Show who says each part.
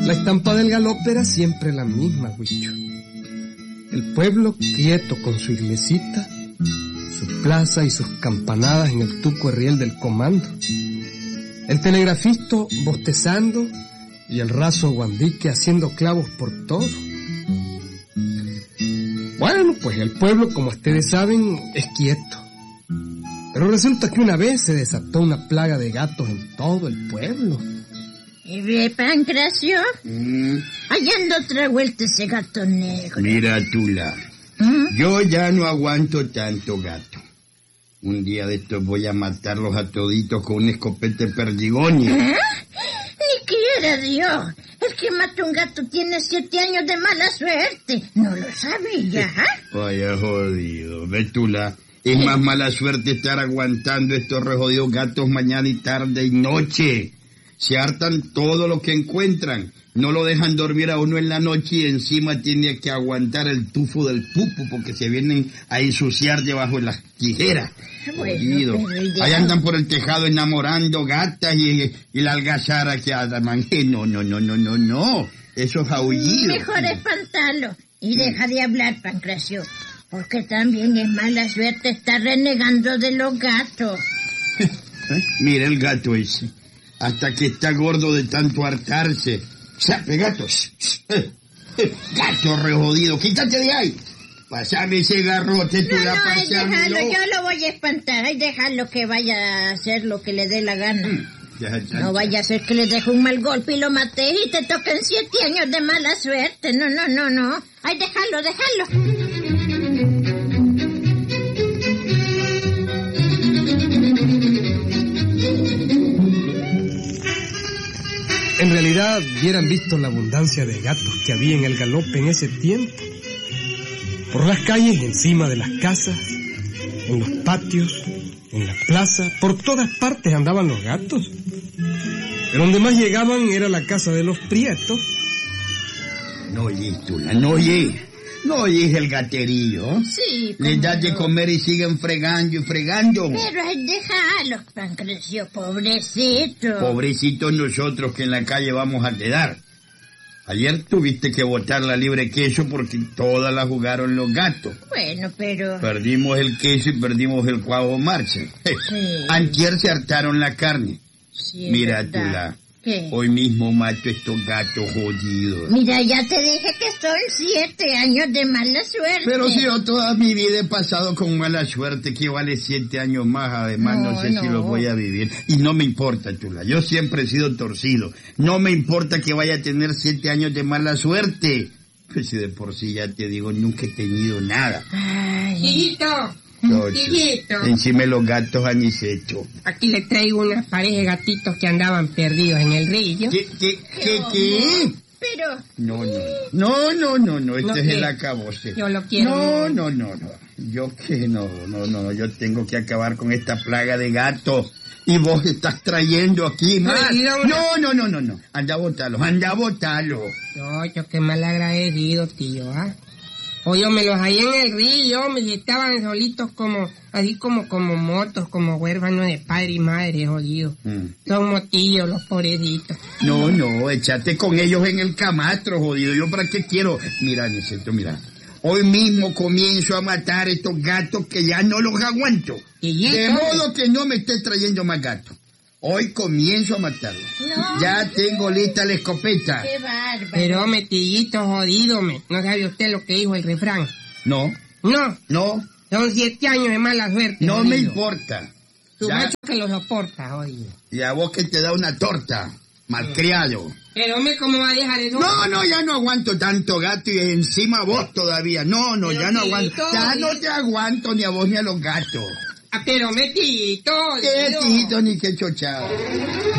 Speaker 1: La estampa del galope era siempre la misma, Huicho. El pueblo quieto con su iglesita, su plaza y sus campanadas en el tuco riel del comando. El telegrafisto bostezando y el raso guandique haciendo clavos por todo. Bueno, pues el pueblo, como ustedes saben, es quieto. Pero resulta que una vez se desató una plaga de gatos en todo el pueblo.
Speaker 2: ¿Y ve, Pancracio? Allá anda otra vuelta ese gato negro.
Speaker 3: Mira, Tula, yo ya no aguanto tanto gato. Un día de estos voy a matarlos a toditos con un escopete perdigonia.
Speaker 2: Ni quiera Dios. El que mata un gato tiene 7 años de mala suerte. No lo sabía.
Speaker 3: Vaya jodido. Ve, Tula, es más mala suerte estar aguantando estos rejodidos gatos mañana y tarde y noche. Se hartan todo lo que encuentran. No lo dejan dormir a uno en la noche y encima tiene que aguantar el tufo del pupo porque se vienen a ensuciar debajo de las tijeras. Bueno, ahí andan por el tejado enamorando gatas y la algazara que arman. No. Eso es aullido.
Speaker 2: Mejor espantarlo y deja de hablar, Pancracio. Porque también es mala suerte estar renegando de los gatos.
Speaker 3: Mira el gato ese. Hasta que está gordo de tanto hartarse. ¡Sape, gatos! ¡Gato rejodido! ¡Quítate de ahí! Pásame ese garrote, tú la
Speaker 2: déjalo, yo lo voy a espantar. Ay, déjalo que vaya a hacer lo que le dé la gana. No vaya a ser que le deje un mal golpe y lo mate y te toquen 7 años de mala suerte. No. Ay, déjalo.
Speaker 1: En realidad, hubieran visto la abundancia de gatos que había en el galope en ese tiempo. Por las calles, encima de las casas, en los patios, en la plaza, por todas partes andaban los gatos. Pero donde más llegaban era la casa de los Prietos.
Speaker 3: No oyes, Tula, no oyes el gaterillo.
Speaker 2: Sí,
Speaker 3: les das de comer y siguen fregando.
Speaker 2: Pero déjalo, Pancracio, pobrecito.
Speaker 3: Pobrecitos nosotros que en la calle vamos a quedar. Ayer tuviste que botar la libre queso porque todas la jugaron los gatos.
Speaker 2: Bueno, pero...
Speaker 3: Perdimos el queso y perdimos el cuavo marcha.
Speaker 2: Sí.
Speaker 3: Antier se hartaron la carne.
Speaker 2: Sí,
Speaker 3: mira,
Speaker 2: verdad.
Speaker 3: Tula.
Speaker 2: ¿Qué?
Speaker 3: Hoy mismo mato estos gatos jodidos.
Speaker 2: Mira, ya te dije que son 7 años de mala suerte.
Speaker 3: Pero si yo toda mi vida he pasado con mala suerte, que vale 7 años más, además no sé si los voy a vivir. Y no me importa, Tula, yo siempre he sido torcido. No me importa que vaya a tener 7 años de mala suerte. Pues si de por sí ya te digo, nunca he tenido nada.
Speaker 2: Ay,
Speaker 4: Hijito.
Speaker 3: Encima de los gatos aniceto.
Speaker 4: Aquí le traigo una pareja de gatitos que andaban perdidos en el río.
Speaker 3: ¿Qué?
Speaker 2: Pero...
Speaker 3: No, este es el acabose.
Speaker 4: Yo lo quiero.
Speaker 3: No. Yo tengo que acabar con esta plaga de gatos. Y vos estás trayendo aquí más. No. Anda a botarlo.
Speaker 4: Yo qué mal agradecido, tío, O yo me los hallé en el río, me estaban solitos así como motos, como huérfanos de padre y madre, jodido. Son motillos los pobrecitos.
Speaker 3: No, échate con ellos en el camastro, jodido. ¿Yo para qué quiero? Mira, Niceto, mira. Hoy mismo comienzo a matar estos gatos que ya no los aguanto. De modo que no me estés trayendo más gatos. Hoy comienzo a matarlos.
Speaker 2: No,
Speaker 3: ya tengo lista la escopeta.
Speaker 2: ¡Qué bárbaro!
Speaker 4: Pero, metillito jodido, ¿no sabe usted lo que dijo el refrán?
Speaker 3: No.
Speaker 4: Son 7 años de mala suerte.
Speaker 3: No
Speaker 4: jodido.
Speaker 3: me importa.
Speaker 4: Tu macho que lo soporta, jodido.
Speaker 3: Y a vos que te da una torta, malcriado.
Speaker 4: Pero, ¿cómo va a dejar eso?
Speaker 3: No, ya no aguanto tanto gato y encima vos todavía. No, ya no aguanto. Ya no te aguanto ni a vos ni a los gatos.
Speaker 4: Pero, metillito.
Speaker 3: ¿Qué tijito ni qué chochado?